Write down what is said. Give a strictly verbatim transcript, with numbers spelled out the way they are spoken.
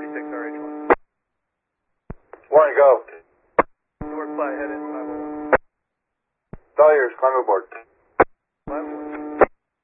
six R H one. Warren, go. North by head in five oh one. It's all yours. Climb aboard. five oh one.